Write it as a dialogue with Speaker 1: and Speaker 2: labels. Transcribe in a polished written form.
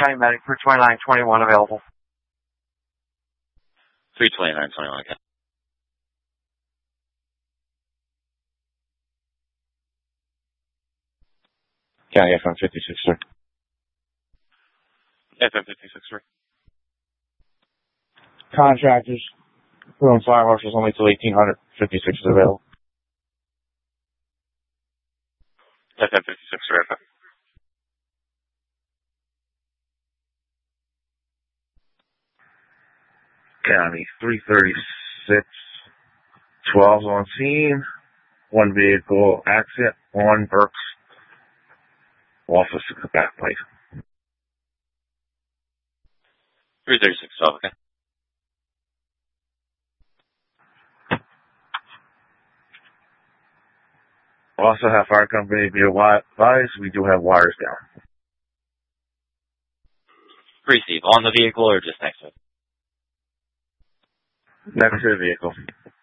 Speaker 1: County Medic, 32921 available.
Speaker 2: 32921, okay.
Speaker 3: County FM 56, sir.
Speaker 2: FM 56, sir.
Speaker 3: Contractors. Room fire marshals only till 1800. 56 is available.
Speaker 2: FM 56, sir. FM.
Speaker 4: County 336. 12's on scene. One vehicle accident on Burks. Office at the back place.
Speaker 2: 336, 12, okay.
Speaker 4: Also have fire company be advised, we do have wires down.
Speaker 2: Receive. On the vehicle or just next to it?
Speaker 4: Next to the vehicle.